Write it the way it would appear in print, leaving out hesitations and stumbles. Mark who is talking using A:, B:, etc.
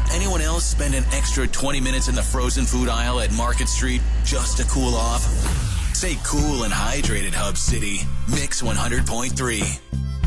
A: Anyone else spend an extra 20 minutes in the frozen food aisle at Market Street just to cool off? Stay cool and hydrated, Hub City. Mix 100.3.